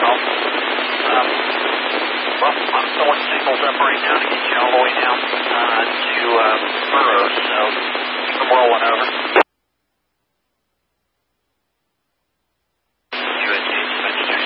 Well, I'm throwing signals up right now to get you all the way down to Burroughs, so keep them rolling over.